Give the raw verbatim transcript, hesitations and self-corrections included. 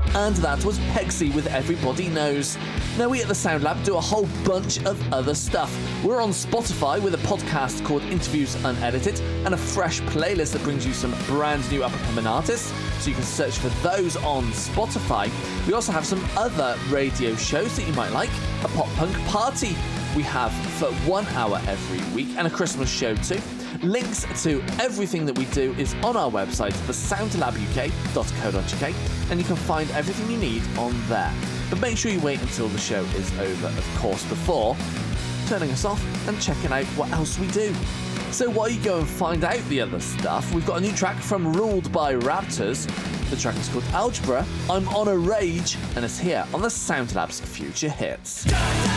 And that was Pegsy with Everybody Knows. Now, we at the Sound Lab do a whole bunch of other stuff. We're on Spotify with a podcast called Interviews Unedited and a fresh playlist that brings you some brand new up-and-coming artists, so you can search for those on Spotify. We also have some other radio shows that you might like. A pop punk party we have for one hour every week, and a Christmas show too. Links to everything that we do is on our website, the sound lab u k dot co dot u k, and you can find everything you need on there. But make sure you wait until the show is over, of course, before turning us off and checking out what else we do. So while you go and find out the other stuff, we've got a new track from Ruled by Raptors. The track is called Algebra. I'm on a rage, and it's here on the Sound Lab's Future Hits.